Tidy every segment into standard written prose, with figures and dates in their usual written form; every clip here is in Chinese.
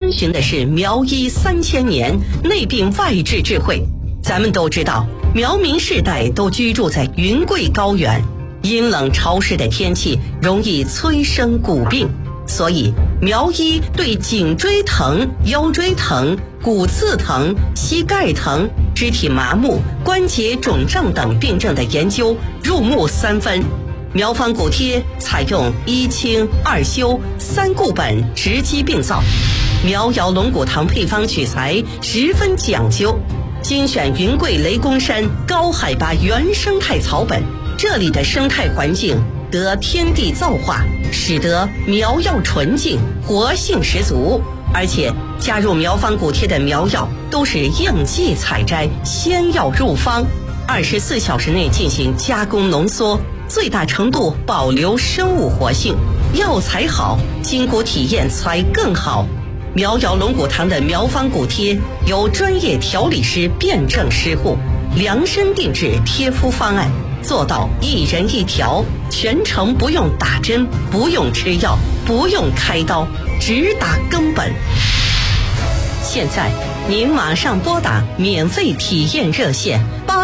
遵循的是苗医3000年内病外治智慧。咱们都知道，苗民世代都居住在云贵高原，阴冷潮湿的天气容易催生骨病，所以苗医对颈椎疼、腰椎疼、骨刺疼、膝盖疼、肢体麻木、关节肿胀等病症的研究入木3分。苗方骨贴采用1清2修3固本直击病灶，苗瑶龙骨堂配方取材十分讲究，精选云贵雷公山高海拔原生态草本，这里的生态环境得天地造化，使得苗药纯净，活性十足。而且加入苗方骨贴的苗药都是应季采摘，鲜药入方，24小时内进行加工浓缩，最大程度保留生物活性。药材好，筋骨体验才更好。苗瑶龙骨堂的苗方骨贴由专业调理师辨证施护，量身定制贴敷方案，做到一人一条，全程不用打针，不用吃药，不用开刀，直达根本。现在您马上拨打免费体验热线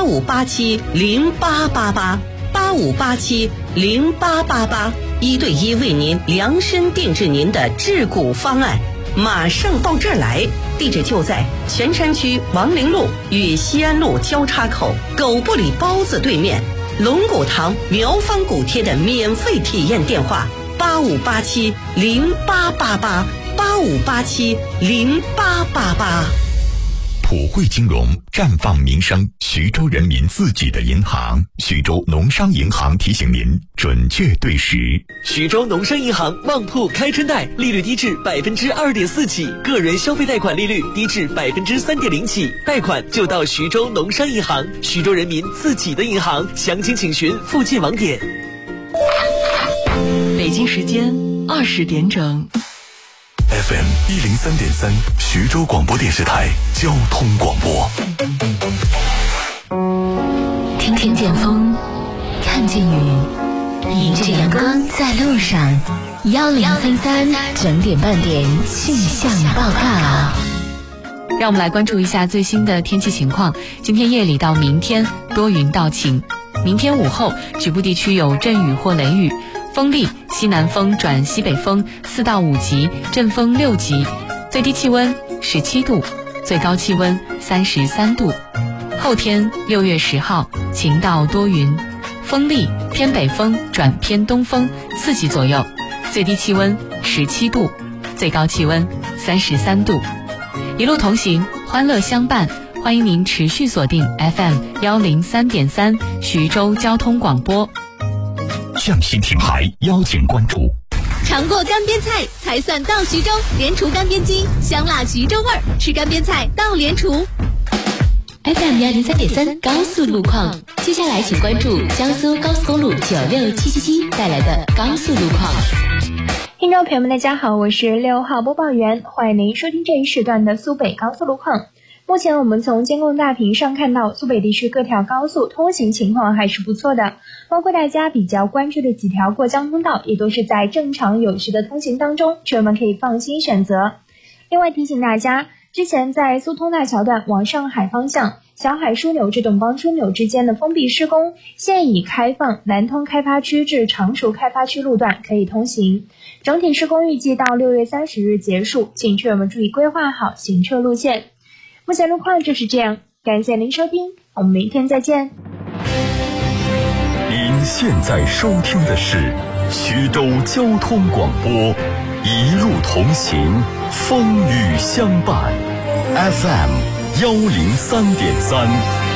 8587088885870888，一对一为您量身定制您的治骨方案。马上到这儿来，地址就在泉山区王陵路与西安路交叉口狗不理包子对面。龙骨堂苗方骨贴的免费体验电话8587088885870888。 普惠金融绽放民生，徐州人民自己的银行，徐州农商银行提醒您准确对时。 徐州农商银行旺铺开春贷，利率低至2.4%起，个人消费贷款利率低至3.0%起，贷款就到徐州农商银行，徐州人民自己的银行，详情请询附近网点。 北京时间20点整。 FM 103.3，徐州广播电视台交通广播。 听见风，看见雨，迎着阳光在路上。1033整点半点气象报告。 让我们来关注一下最新的天气情况。今天夜里到明天多云到晴，明天午后局部地区有阵雨或雷雨，风力西南风转西北风4到5级，阵风6级，最低气温17度，最高气温33度。后天6月10号晴到多云，风力偏北风转偏东风4级左右，最低气温17度，最高气温33度。一路同行，欢乐相伴，欢迎您持续锁定 FM 103.3徐州交通广播。 向西品牌邀请关注。 尝过干煸菜才算到徐州，莲厨干煸鸡，香辣徐州味儿，吃干煸菜到莲厨。 FM 103.3高速路况，接下来请关注江苏高速公路96777带来的高速路况。 听众朋友们大家好，我是6号播报员，欢迎您收听这一时段的苏北高速路况。目前我们从监控大屏上看到苏北地区各条高速通行情况还是不错的，包括大家比较关注的几条过江通道也都是在正常有序的通行当中，车们可以放心选择。另外提醒大家，之前在苏通大桥段往上海方向小海枢纽至董邦枢纽之间的封闭施工现已开放，南通开发区至常熟开发区路段可以通行，整体施工预计到6月30日结束，请车友们注意规划好行车路线。目前路况就是这样，感谢您收听，我们明天再见。 您现在收听的是徐州交通广播，一路同行，风雨相伴， FM 103.3。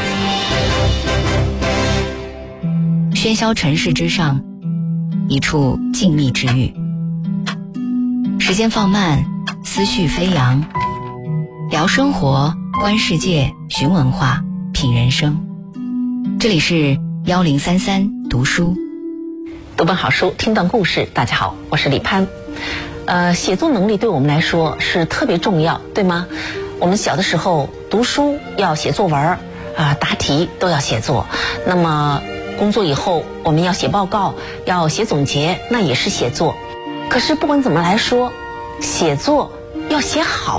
喧嚣城市之上，一处静谧之域，时间放慢，思绪飞扬，聊生活，观世界，寻文化，品人生。这里是1033读书， 读本好书，听段故事。大家好，我是李潘。写作能力对我们来说是特别重要，对吗？我们小的时候读书要写作文答题都要写作，那么工作以后我们要写报告，要写总结，那也是写作。可是不管怎么来说，写作要写好